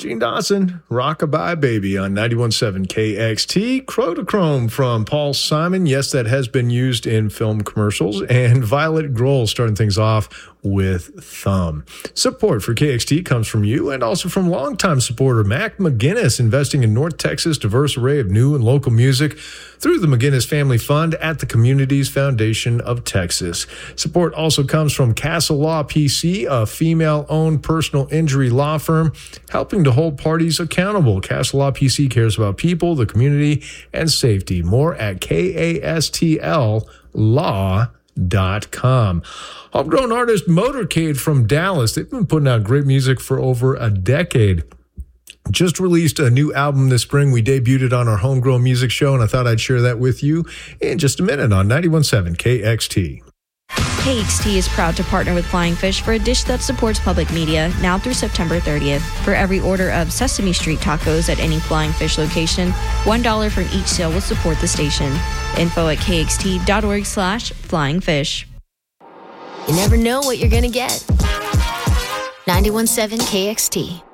Gene Dawson, Rockabye Baby on 91.7 KXT. Chrome from Paul Simon. Yes, that has been used in film commercials. And Violet Grohl starting things off with Thumb. Support for KXT comes from you and also from longtime supporter Mac McGinnis, investing in North Texas' diverse array of new and local music through the McGinnis Family Fund at the Communities Foundation of Texas. Support also comes from Castle Law PC, a female-owned personal injury law firm helping to hold parties accountable. Castle Law PC cares about people, the community, and safety. More at KASTLlaw.com. Homegrown artist Motorcade from Dallas. They've been putting out great music for over a decade. Just released a new album this spring. We debuted it on our Homegrown Music Show, and I thought I'd share that with you in just a minute on 91.7 KXT. KXT is proud to partner with Flying Fish for a dish that supports public media now through September 30th. For every order of Sesame Street tacos at any Flying Fish location, $1 from each sale will support the station. Info at kxt.org/flyingfish. You never know what you're going to get. 91.7 KXT.